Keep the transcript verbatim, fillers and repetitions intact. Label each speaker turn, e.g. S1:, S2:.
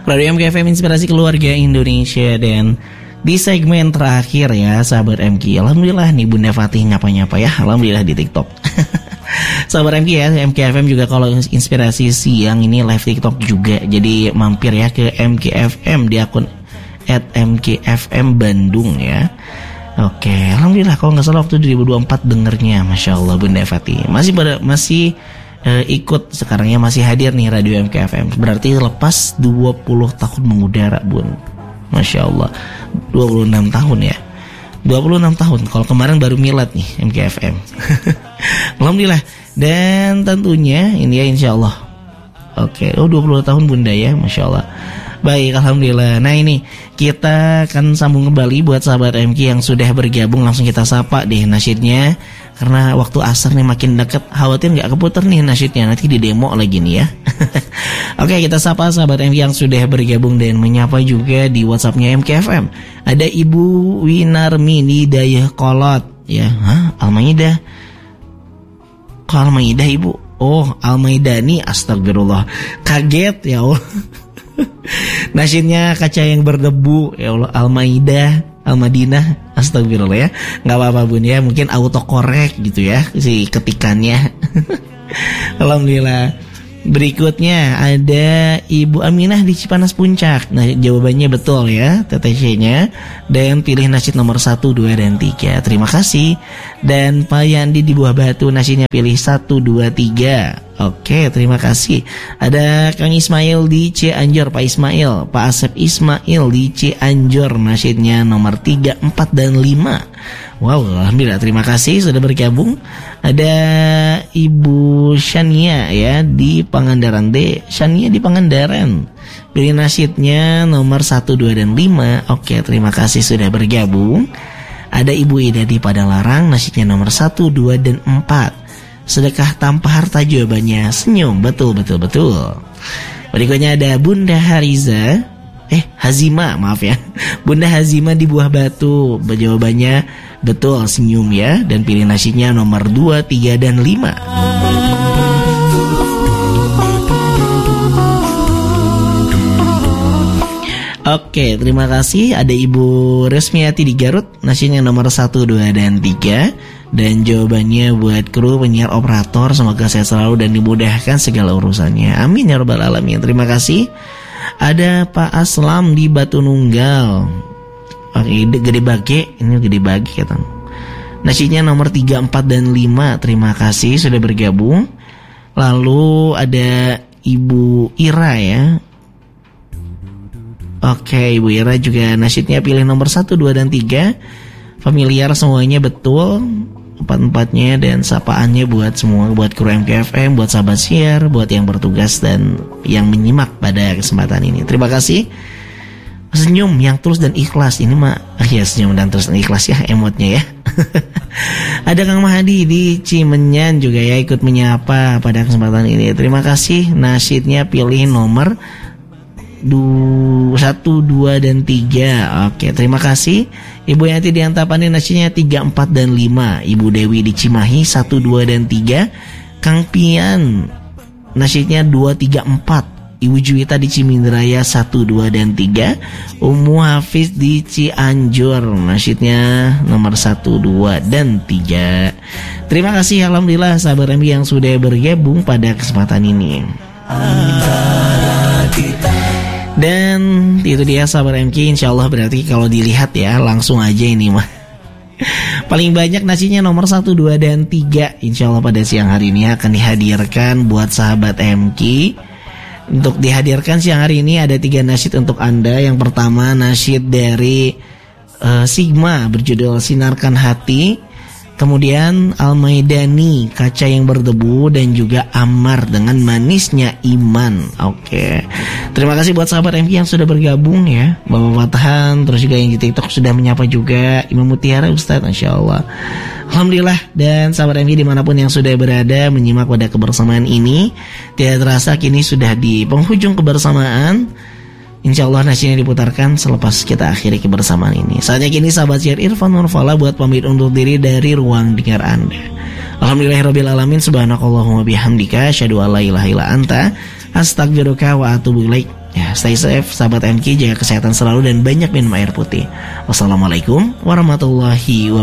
S1: Radio M K F M Inspirasi Keluarga Indonesia. Dan di segmen terakhir ya sahabat M K, alhamdulillah nih Bunda Fatih nyapa-nyapa ya, alhamdulillah di TikTok. Sahabat M K ya, M K F M juga kalau inspirasi siang ini live TikTok juga. Jadi mampir ya ke M K F M di akun at M K F M Bandung ya. Oke, alhamdulillah kalau nggak salah waktu dua ribu dua puluh empat dengernya, masya Allah Bunda Fatih masih pada masih uh, ikut sekarangnya, masih hadir nih radio M K F M. Berarti lepas dua puluh tahun mengudara Bun, masya Allah, dua puluh enam tahun ya. dua puluh enam tahun. Kalau kemarin baru milad nih M K F M. Alhamdulillah. Dan tentunya ini ya insya Allah. Oke, oh dua puluh tahun Bunda ya, masya Allah. Baik, alhamdulillah. Nah ini kita akan sambung kembali buat sahabat M K yang sudah bergabung, langsung kita sapa deh nasyidnya. Karena waktu asar nih makin dekat, khawatir nggak keputar nih nasyidnya, nanti di demo lagi nih ya. Oke, kita sapa sahabat M K yang sudah bergabung dan menyapa juga di WhatsAppnya M K F M. Ada Ibu Winarmini Dayah Kolot ya, hah? Almaidah. Kok Almaidah Ibu? Oh, Almaidani, astagfirullah. Kaget ya Allah. Nasyidnya kaca yang berdebu ya Allah, Al-Maidah, Al-Madinah, astagfirullah ya. Gak apa-apa Bun ya, mungkin autocorrect gitu ya si ketikannya. Alhamdulillah. Berikutnya ada Ibu Aminah di Cipanas Puncak. Nah jawabannya betul ya, T T C-nya. Dan pilih nasyid nomor satu, dua, dan tiga. Terima kasih. Dan Pak Yandi di Buah Batu, nasyidnya pilih satu, dua, tiga. Oke, terima kasih. Ada Kang Ismail di Cianjur, Pak Ismail. Pak Asep Ismail di Cianjur, nasyidnya nomor tiga, empat, dan lima. Wow, alhamdulillah, terima kasih sudah bergabung. Ada Ibu Shania ya di Pangandaran D. Shania di Pangandaran, pilih nasyidnya nomor satu, dua, dan lima. Oke, terima kasih sudah bergabung. Ada Ibu Ida di Padalarang, nasyidnya nomor satu, dua, dan empat. Sedekah tanpa harta jawabannya senyum. Betul, betul, betul. Berikutnya ada Bunda Hariza Eh Hazima, maaf ya, Bunda Hazima di Buah Batu. Jawabannya betul, senyum ya. Dan pilih nasyidnya nomor dua, tiga, dan lima. Oke, terima kasih. Ada Ibu Resmiati di Garut, nasyidnya nomor satu, dua, dan tiga. Dan jawabannya buat kru penyiar operator, semoga sehat selalu dan dimudahkan segala urusannya. Amin ya rabbal alamin. Terima kasih. Ada Pak Aslam di Batu Nunggal. Oke, Gede Bage, ini Gede Bage kata. Nasyidnya nomor tiga, empat, dan lima. Terima kasih sudah bergabung. Lalu ada Ibu Ira ya. Oke, Ibu Ira juga nasyidnya pilih nomor satu, dua, dan tiga. Familiar semuanya betul, empat-empatnya. Dan sapaannya buat semua, buat kru M K F M, buat sahabat siar, buat yang bertugas dan yang menyimak pada kesempatan ini. Terima kasih. Senyum yang terus dan ikhlas. Ini mah ya senyum dan terus dan ikhlas ya emotnya ya. Ada Kang Mahadi di Cimenyan juga ya, ikut menyapa pada kesempatan ini. Terima kasih. Nasyidnya pilih nomor satu, dua, dan tiga. Oke, terima kasih. Ibu Yanti di Antapani, nasyidnya tiga, empat, dan lima. Ibu Dewi di Cimahi satu, dua, dan tiga. Kang Pian nasyidnya dua, tiga, empat. Ibu Juwita di Cimindraya satu, dua, dan tiga. Ummu Hafiz di Cianjur, nasyidnya nomor satu, dua, dan tiga. Terima kasih, alhamdulillah sahabat M K yang sudah bergabung pada kesempatan ini. Dan itu dia sahabat M K, insya Allah berarti kalau dilihat ya langsung aja ini mah paling banyak nasyidnya nomor satu, dua, dan tiga. Insya Allah pada siang hari ini akan dihadirkan buat sahabat M K. Untuk dihadirkan siang hari ini ada tiga nasyid untuk Anda. Yang pertama nasyid dari uh, Sigma berjudul Sinarkan Hati. Kemudian Al-Maidani, Kaca yang Berdebu, dan juga Ammar dengan Manisnya Iman. Oke, terima kasih buat sahabat M K yang sudah bergabung ya. Bapak Fatahan, terus juga yang di TikTok sudah menyapa juga. Imam Mutiara Ustadz, Masya Allah. Alhamdulillah. Dan sahabat M K dimanapun yang sudah berada menyimak pada kebersamaan ini, tidak terasa kini sudah di penghujung kebersamaan. Insya Allah nasyidnya diputarkan selepas kita akhiri kebersamaan ini. Saatnya kini sahabat syiar Irfan Nurfala buat pamit undur diri dari ruang dengar Anda. Alhamdulillahirabbil alamin, subhanakallahumma bihamdika asyhadu an la ilaha illa anta astaghfiruka wa atubu ilaik. Ya, stay safe sahabat M K, jaga kesehatan selalu dan banyak minum air putih. Wassalamualaikum warahmatullahi wabarakatuh.